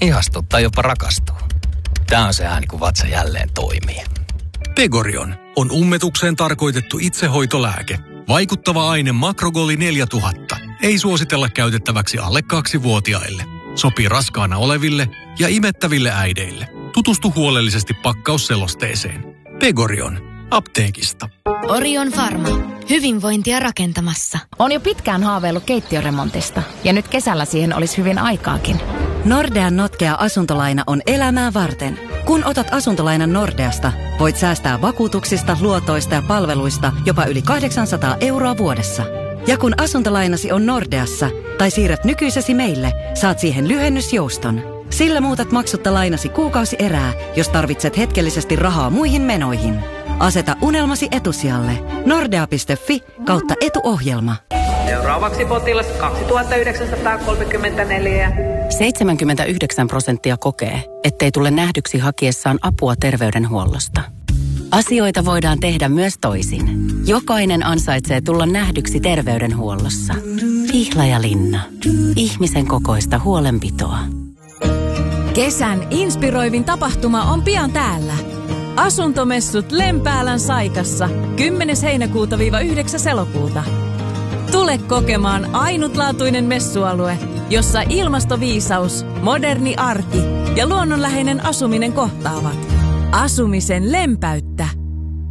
ihastua tai jopa rakastua. Tämä on se ääni, kun vatsa jälleen toimii. Pegorion on ummetukseen tarkoitettu itsehoitolääke. Vaikuttava aine Makrogoli 4000. Ei suositella käytettäväksi alle 2-vuotiaille. Sopii raskaana oleville ja imettäville äideille. Tutustu huolellisesti pakkausselosteeseen. Pegorion. Apteekista. Orion Pharma. Hyvinvointia rakentamassa. On jo pitkään haaveillut keittiöremontista. Ja nyt kesällä siihen olisi hyvin aikaakin. Nordean notkea asuntolaina on elämää varten. Kun otat asuntolainan Nordeasta, voit säästää vakuutuksista, luotoista ja palveluista jopa yli 800 € vuodessa. Ja kun asuntolainasi on Nordeassa tai siirrät nykyisesi meille, saat siihen lyhennysjouston. Sillä muutat maksutta lainasi kuukausierää, jos tarvitset hetkellisesti rahaa muihin menoihin. Aseta unelmasi etusijalle. Nordea.fi/etuohjelma. Seuraavaksi potilas 2934. 79% kokee, ettei tule nähdyksi hakiessaan apua terveydenhuollosta. Asioita voidaan tehdä myös toisin. Jokainen ansaitsee tulla nähdyksi terveydenhuollossa. Pihlajalinna. Ihmisen kokoista huolenpitoa. Kesän inspiroivin tapahtuma on pian täällä. Asuntomessut Lempäälän Saikassa 10. heinäkuuta-9. elokuuta. Tule kokemaan ainutlaatuinen messualue, jossa ilmastoviisaus, moderni arki ja luonnonläheinen asuminen kohtaavat. Asumisen lempäyttä.